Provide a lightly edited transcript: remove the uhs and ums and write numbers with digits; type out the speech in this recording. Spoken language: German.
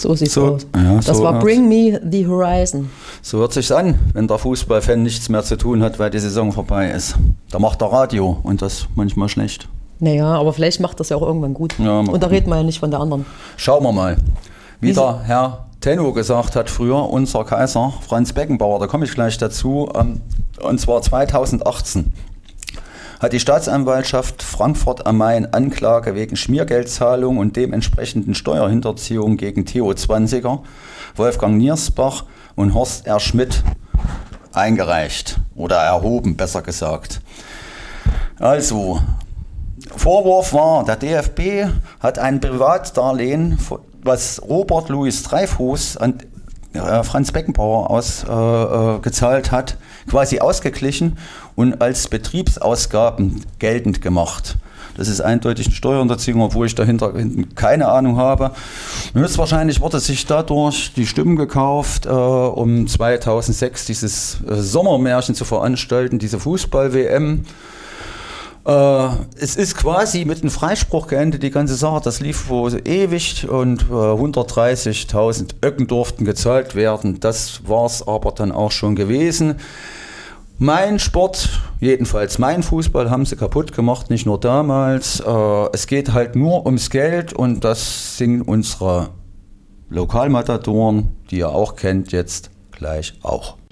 So sieht's aus. Ja, das war Bring Me the Horizon. So hört sich's an, wenn der Fußballfan nichts mehr zu tun hat, weil die Saison vorbei ist. Da macht er Radio und das manchmal schlecht. Naja, aber vielleicht macht das ja auch irgendwann gut. Ja, und da reden wir ja nicht von der anderen. Schauen wir mal. Wie der Herr Tenno gesagt hat früher, unser Kaiser Franz Beckenbauer, da komme ich gleich dazu, und zwar 2018 hat die Staatsanwaltschaft Frankfurt am Main Anklage wegen Schmiergeldzahlung und dementsprechenden Steuerhinterziehung gegen TO20er, Wolfgang Niersbach und Horst R. Schmidt eingereicht oder erhoben, besser gesagt. Also, Vorwurf war, der DFB hat ein Privatdarlehen, was Robert Louis Dreyfus an Franz Beckenbauer ausgezahlt hat, quasi ausgeglichen und als Betriebsausgaben geltend gemacht. Das ist eindeutig eine Steuerhinterziehung, obwohl ich dahinter keine Ahnung habe. Höchstwahrscheinlich wurde sich dadurch die Stimmen gekauft, um 2006 dieses Sommermärchen zu veranstalten, diese Fußball-WM. Es ist quasi mit einem Freispruch geendet, die ganze Sache. Das lief wohl ewig und 130.000 Öcken durften gezahlt werden. Das war es aber dann auch schon gewesen. Mein Sport, jedenfalls mein Fußball, haben sie kaputt gemacht, nicht nur damals. Es geht halt nur ums Geld und das singen unsere Lokalmatadoren, die ihr auch kennt, jetzt gleich auch.